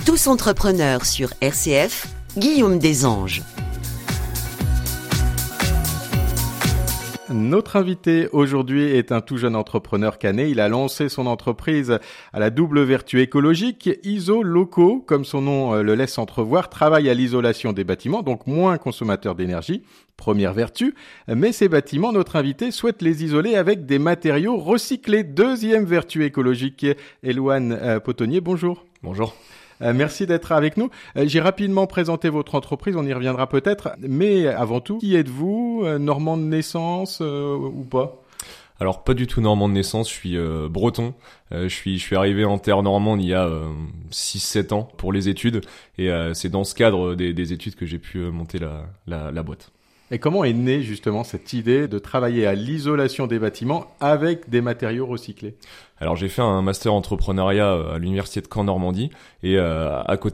Tous entrepreneurs sur RCF, Guillaume Desanges. Notre invité aujourd'hui est un tout jeune entrepreneur canet. Il a lancé son entreprise à la double vertu écologique. Isoloco, comme son nom le laisse entrevoir, travaille à l'isolation des bâtiments, donc moins consommateurs d'énergie. Première vertu. Mais ces bâtiments, notre invité souhaite les isoler avec des matériaux recyclés. Deuxième vertu écologique. Éloane Potonnier, bonjour. Bonjour. Merci d'être avec nous. J'ai rapidement présenté votre entreprise, on y reviendra peut-être. Mais avant tout, qui êtes-vous? Normand de naissance ou pas? Alors pas du tout normand de naissance, je suis breton. Je suis arrivé en terre normande il y a 6-7 ans pour les études. Et c'est dans ce cadre des études que j'ai pu monter la boîte. Et comment est née justement cette idée de travailler à l'isolation des bâtiments avec des matériaux recyclés? Alors j'ai fait un master entrepreneuriat à l'université de Caen Normandie et à côté